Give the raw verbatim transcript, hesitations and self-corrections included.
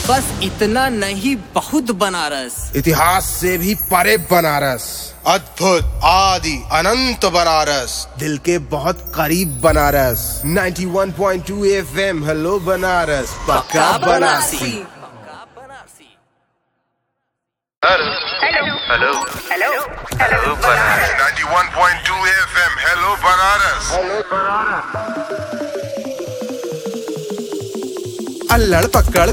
बस इतना नहीं, बहुत बनारस। इतिहास से भी परे बनारस, अद्भुत आदि अनंत बनारस, दिल के बहुत करीब बनारस। इक्यानवे पॉइंट दो एफएम, हेलो बनारस, पक्का Banarasi. Hello hello hello hello Banaras. इक्यानवे पॉइंट दो एफएम, हेलो बनारस। अल्लड़ पकड़